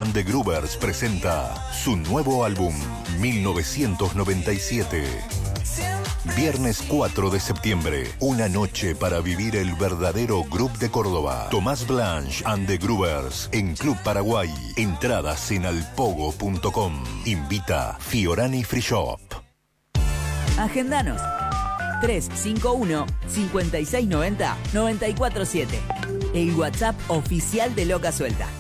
and the Groovers presenta su nuevo álbum, 1997. Viernes 4 de septiembre, una noche para vivir el verdadero Groove de Córdoba. Tomás Blanche and the Groovers en Club Paraguay. Entradas en alpogo.com. Invita Fiorani Free Shop. Agendanos 351-5690-947. El WhatsApp oficial de Loca Suelta.